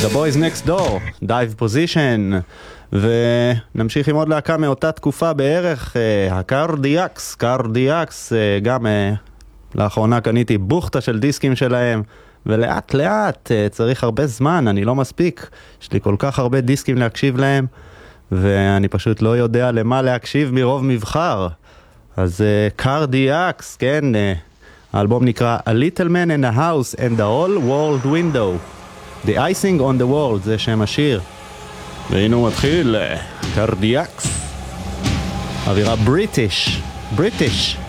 The Boys Next Door, Dive Position, ונמשיך עם עוד להקה מאותה תקופה בערך, הקרדיאקס, גם לאחרונה קניתי בוכתה של דיסקים שלהם, ולאט לאט צריך הרבה זמן, אני לא מספיק, יש לי כל כך הרבה דיסקים להקשיב להם, ואני פשוט לא יודע למה להקשיב מרוב מבחר. אז קרדיאקס, כן, האלבום נקרא A Little Man in a House and the Whole World Window, The Icing on the World, זה שם השיר. והנה הוא מתחיל, קרדיאקס, אווירה בריטיש.